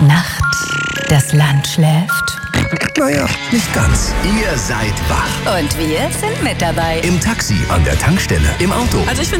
Nacht, das Land schläft. Naja, nicht ganz. Ihr seid wach. Und wir sind mit dabei. Im Taxi, an der Tankstelle, im Auto. Also ich